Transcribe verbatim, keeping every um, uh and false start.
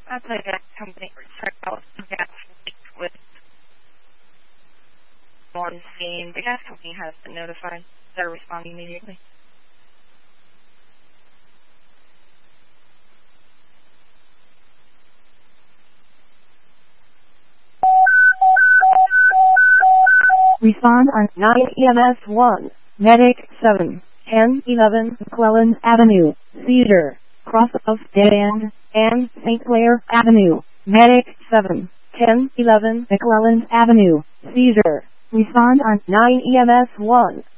That's a gas company. Check out the gas with one scene. The gas company has been notified. They're responding immediately. Respond on nine E M S one. Medic seven. ten eleven McClellan Avenue. Cedar. Cross of Dead End and Saint Clair Avenue. Medic seven. ten eleven McClellan Avenue. Cedar. Respond on nine E M S one.